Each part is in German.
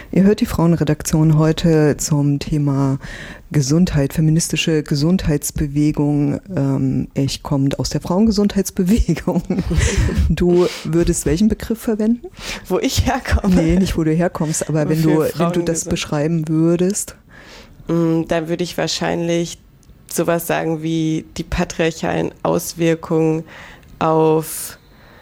Ihr hört die Frauenredaktion heute zum Thema Gesundheit, feministische Gesundheitsbewegung. Ich komme aus der Frauengesundheitsbewegung. Du würdest welchen Begriff verwenden? Wo ich herkomme? Nee, nicht wo du herkommst, aber wenn du das beschreiben würdest. Dann würde ich wahrscheinlich sowas sagen wie die patriarchalen Auswirkungen auf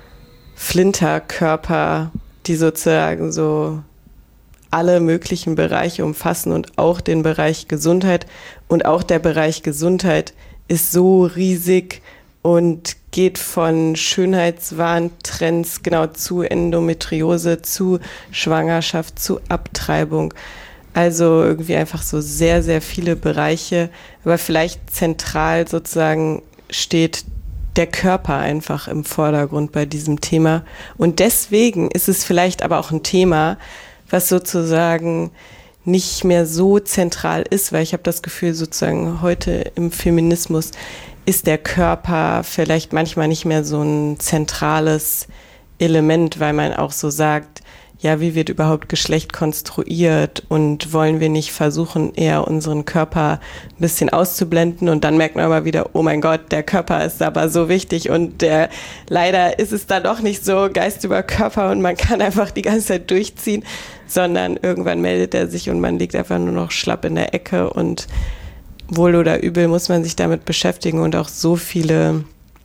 Flinterkörper, die sozusagen so alle möglichen Bereiche umfassen und auch den Bereich Gesundheit. Und auch der Bereich Gesundheit ist so riesig und geht von Schönheitswahntrends genau zu Endometriose, zu Schwangerschaft, zu Abtreibung. Also irgendwie einfach so sehr, sehr viele Bereiche. Aber vielleicht zentral sozusagen steht der Körper einfach im Vordergrund bei diesem Thema. Und deswegen ist es vielleicht aber auch ein Thema, was sozusagen nicht mehr so zentral ist, weil ich habe das Gefühl, sozusagen heute im Feminismus ist der Körper vielleicht manchmal nicht mehr so ein zentrales Element, weil man auch so sagt, ja, wie wird überhaupt Geschlecht konstruiert und wollen wir nicht versuchen, eher unseren Körper ein bisschen auszublenden und dann merkt man aber wieder, oh mein Gott, der Körper ist aber so wichtig und leider ist es dann doch nicht so Geist über Körper und man kann einfach die ganze Zeit durchziehen, sondern irgendwann meldet er sich und man liegt einfach nur noch schlapp in der Ecke und wohl oder übel muss man sich damit beschäftigen und auch so viele,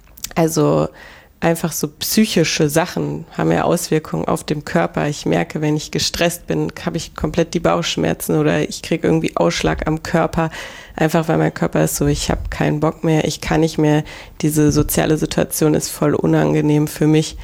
also einfach so psychische Sachen haben ja Auswirkungen auf den Körper. Ich merke, wenn ich gestresst bin, habe ich komplett die Bauchschmerzen oder ich kriege irgendwie Ausschlag am Körper, einfach weil mein Körper ist so, ich habe keinen Bock mehr, ich kann nicht mehr, diese soziale Situation ist voll unangenehm für mich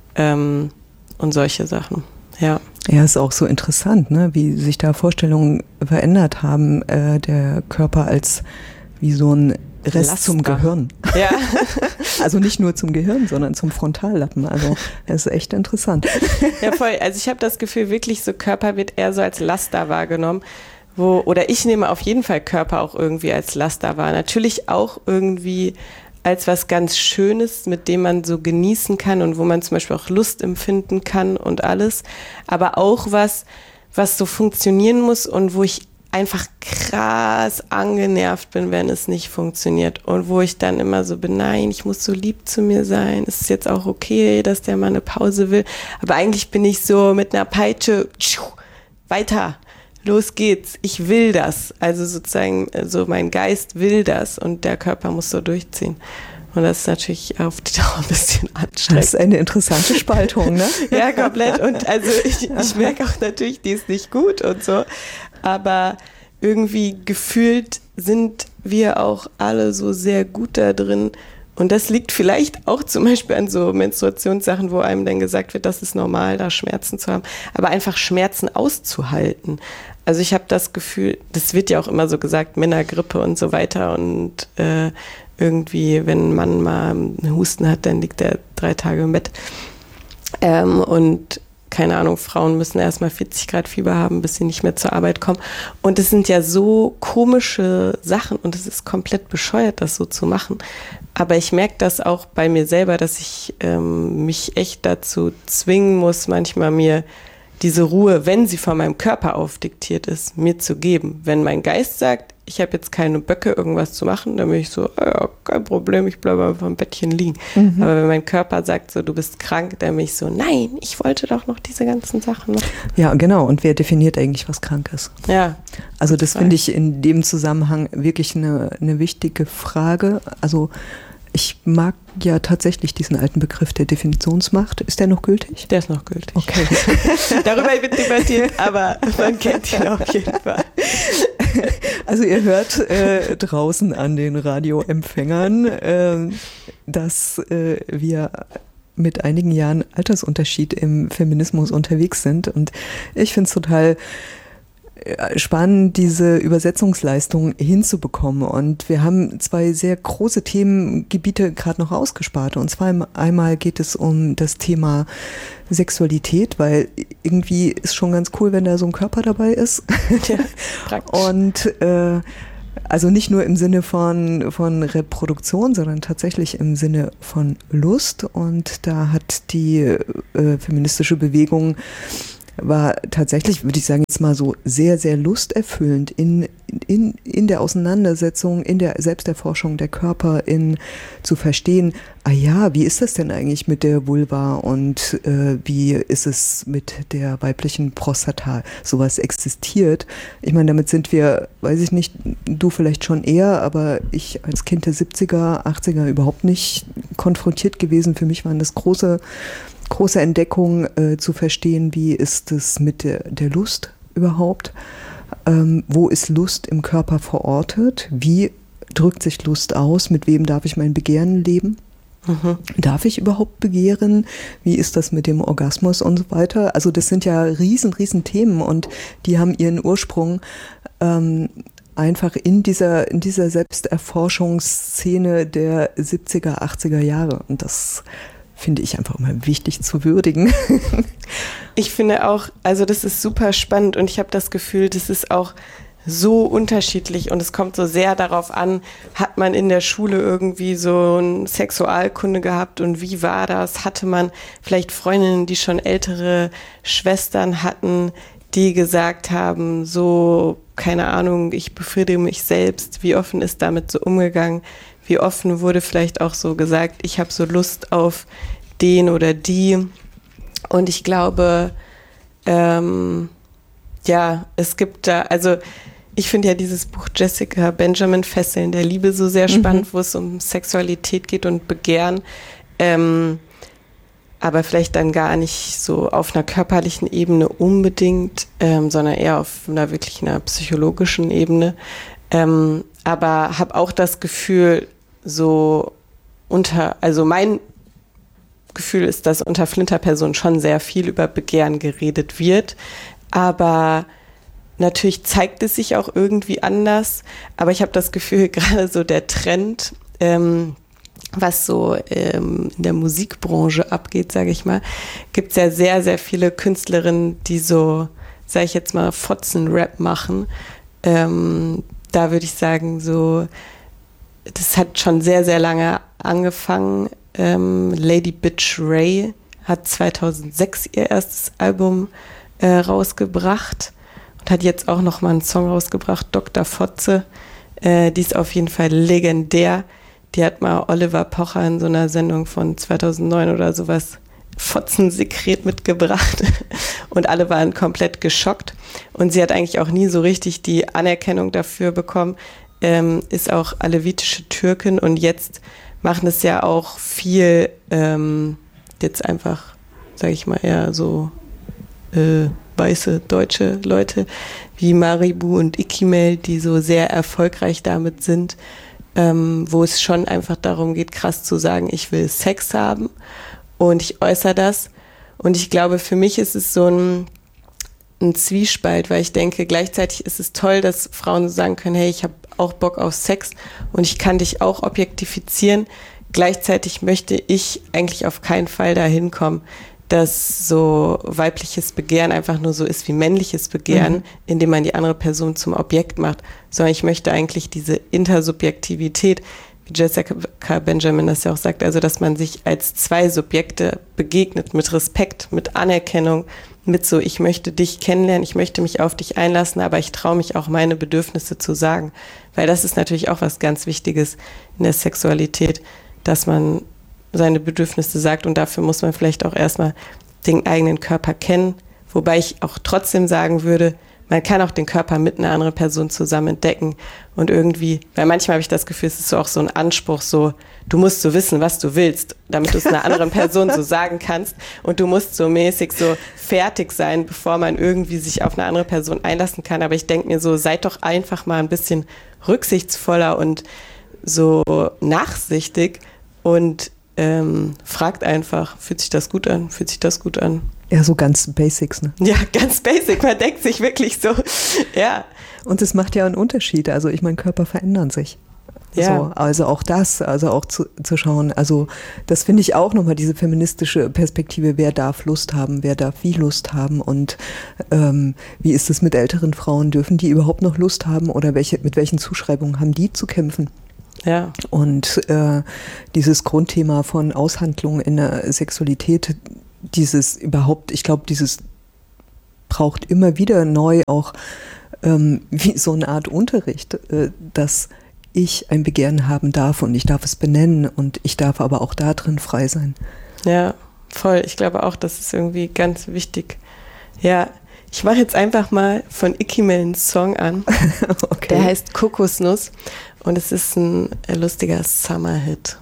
und solche Sachen, ja. Ja, ist auch so interessant, ne, wie sich da Vorstellungen verändert haben, der Körper als wie so ein Rest Laster. Zum Gehirn. Ja. Also nicht nur zum Gehirn, sondern zum Frontallappen. Also das ist echt interessant. Ja, voll. Also ich habe das Gefühl, wirklich so Körper wird eher so als Laster wahrgenommen. Oder ich nehme auf jeden Fall Körper auch irgendwie als Laster wahr. Natürlich auch irgendwie als was ganz Schönes, mit dem man so genießen kann und wo man zum Beispiel auch Lust empfinden kann und alles. Aber auch was so funktionieren muss und wo ich einfach krass angenervt bin, wenn es nicht funktioniert und wo ich dann immer so bin, nein, ich muss so lieb zu mir sein, es ist jetzt auch okay, dass der mal eine Pause will, aber eigentlich bin ich so mit einer Peitsche, weiter, los geht's, ich will das, also sozusagen, so mein Geist will das und der Körper muss so durchziehen. Und das ist natürlich auf die Dauer ein bisschen anstrengend. Das ist eine interessante Spaltung, ne? Ja, komplett. Und also ich merke auch natürlich, die ist nicht gut und so. Aber irgendwie gefühlt sind wir auch alle so sehr gut da drin. Und das liegt vielleicht auch zum Beispiel an so Menstruationssachen, wo einem dann gesagt wird, das ist normal, da Schmerzen zu haben. Aber einfach Schmerzen auszuhalten. Also ich habe das Gefühl, das wird ja auch immer so gesagt, Männergrippe und so weiter. Und irgendwie, wenn ein Mann mal einen Husten hat, dann liegt er 3 Tage im Bett. Und keine Ahnung, Frauen müssen erstmal 40 Grad Fieber haben, bis sie nicht mehr zur Arbeit kommen. Und es sind ja so komische Sachen und es ist komplett bescheuert, das so zu machen. Aber ich merke das auch bei mir selber, dass ich mich echt dazu zwingen muss, manchmal mir diese Ruhe, wenn sie von meinem Körper aufdiktiert ist, mir zu geben. Wenn mein Geist sagt, ich habe jetzt keine Böcke, irgendwas zu machen, dann bin ich so, ja, kein Problem, ich bleibe einfach im Bettchen liegen. Mhm. Aber wenn mein Körper sagt, so, du bist krank, dann bin ich so, nein, ich wollte doch noch diese ganzen Sachen machen. Ja, genau. Und wer definiert eigentlich, was krank ist? Ja. Also das finde ich in dem Zusammenhang wirklich eine wichtige Frage. Also ich mag ja tatsächlich diesen alten Begriff der Definitionsmacht. Ist der noch gültig? Der ist noch gültig. Okay. Darüber wird debattiert, aber man kennt ihn auf jeden Fall. Also ihr hört draußen an den Radioempfängern, dass wir mit einigen Jahren Altersunterschied im Feminismus unterwegs sind. Und ich finde es total spannend, diese Übersetzungsleistung hinzubekommen. Und wir haben 2 sehr große Themengebiete gerade noch ausgespart. Und zwar einmal geht es um das Thema Sexualität, weil irgendwie ist schon ganz cool, wenn da so ein Körper dabei ist. Ja, praktisch. Und also nicht nur im Sinne von Reproduktion, sondern tatsächlich im Sinne von Lust. Und da hat die feministische Bewegung war tatsächlich, würde ich sagen, jetzt mal so sehr, sehr lusterfüllend in der Auseinandersetzung, in der Selbsterforschung der Körper, zu verstehen, wie ist das denn eigentlich mit der Vulva und wie ist es mit der weiblichen Prostata? Sowas existiert. Ich meine, damit sind wir, weiß ich nicht, du vielleicht schon eher, aber ich als Kind der 70er, 80er überhaupt nicht konfrontiert gewesen. Für mich waren das große Entdeckungen zu verstehen, wie ist es mit der Lust überhaupt? Wo ist Lust im Körper verortet? Wie drückt sich Lust aus? Mit wem darf ich mein Begehren leben? Mhm. Darf ich überhaupt begehren? Wie ist das mit dem Orgasmus und so weiter? Also das sind ja riesen Themen und die haben ihren Ursprung einfach in dieser Selbsterforschungsszene der 70er, 80er Jahre. Und das finde ich einfach immer wichtig zu würdigen. Ich finde auch, also das ist super spannend und ich habe das Gefühl, das ist auch so unterschiedlich und es kommt so sehr darauf an, hat man in der Schule irgendwie so eine Sexualkunde gehabt und wie war das? Hatte man vielleicht Freundinnen, die schon ältere Schwestern hatten, die gesagt haben, so, keine Ahnung, ich befriedige mich selbst, wie offen ist damit so umgegangen? Wie offen wurde vielleicht auch so gesagt, ich habe so Lust auf den oder die. Und ich glaube, es gibt da, also ich finde ja dieses Buch Jessica Benjamin Fesseln der Liebe so sehr spannend, wo es um Sexualität geht und Begehren. Aber vielleicht dann gar nicht so auf einer körperlichen Ebene unbedingt, sondern eher auf einer wirklich einer psychologischen Ebene. Aber habe auch das Gefühl, also mein Gefühl ist, dass unter Flinterpersonen schon sehr viel über Begehren geredet wird, aber natürlich zeigt es sich auch irgendwie anders, aber ich habe das Gefühl, gerade so der Trend, was so in der Musikbranche abgeht, sage ich mal, gibt es ja sehr, sehr viele Künstlerinnen, die so, sage ich jetzt mal, Fotzen-Rap machen. Da würde ich sagen, so, das hat schon sehr, sehr lange angefangen. Lady Bitch Ray hat 2006 ihr erstes Album rausgebracht und hat jetzt auch nochmal einen Song rausgebracht, Dr. Fotze. Die ist auf jeden Fall legendär. Die hat mal Oliver Pocher in so einer Sendung von 2009 oder sowas Fotzensekret mitgebracht und alle waren komplett geschockt und sie hat eigentlich auch nie so richtig die Anerkennung dafür bekommen, ist auch alevitische Türkin und jetzt machen es ja auch viel jetzt einfach, sage ich mal, eher so weiße deutsche Leute wie Maribu und Ikimel, die so sehr erfolgreich damit sind, wo es schon einfach darum geht, krass zu sagen, ich will Sex haben und ich äußere das. Und ich glaube, für mich ist es so ein Zwiespalt, weil ich denke, gleichzeitig ist es toll, dass Frauen sagen können, hey, ich habe auch Bock auf Sex und ich kann dich auch objektifizieren. Gleichzeitig möchte ich eigentlich auf keinen Fall dahin kommen, dass so weibliches Begehren einfach nur so ist wie männliches Begehren, indem man die andere Person zum Objekt macht, sondern ich möchte eigentlich diese Intersubjektivität, wie Jessica Benjamin das ja auch sagt, also dass man sich als zwei Subjekte begegnet, mit Respekt, mit Anerkennung, mit so, ich möchte dich kennenlernen, ich möchte mich auf dich einlassen, aber ich traue mich auch, meine Bedürfnisse zu sagen, weil das ist natürlich auch was ganz Wichtiges in der Sexualität, dass man seine Bedürfnisse sagt und dafür muss man vielleicht auch erstmal den eigenen Körper kennen, wobei ich auch trotzdem sagen würde, man kann auch den Körper mit einer anderen Person zusammen entdecken und irgendwie, weil manchmal habe ich das Gefühl, es ist so auch so ein Anspruch, so, du musst so wissen, was du willst, damit du es einer anderen Person so sagen kannst und du musst so mäßig so fertig sein, bevor man irgendwie sich auf eine andere Person einlassen kann, aber ich denke mir so, seid doch einfach mal ein bisschen rücksichtsvoller und so nachsichtig und fragt einfach, fühlt sich das gut an, fühlt sich das gut an? Ja, so ganz Basics, ne? Ja, ganz basic, man denkt sich wirklich so, ja. Und es macht ja einen Unterschied, also ich meine, Körper verändern sich. Ja. So, also auch das, also auch zu schauen, also das finde ich auch nochmal diese feministische Perspektive, wer darf Lust haben, wer darf wie Lust haben und wie ist es mit älteren Frauen, dürfen die überhaupt noch Lust haben oder mit welchen Zuschreibungen haben die zu kämpfen? Ja. Und dieses Grundthema von Aushandlung in der Sexualität, dieses überhaupt, ich glaube, dieses braucht immer wieder neu auch wie so eine Art Unterricht, dass ich ein Begehren haben darf und ich darf es benennen und ich darf aber auch da drin frei sein. Ja, voll. Ich glaube auch, das ist irgendwie ganz wichtig. Ja, ich mache jetzt einfach mal von Ikimel einen Song an. Okay. Der heißt Kokosnuss und es ist ein lustiger Summer-Hit.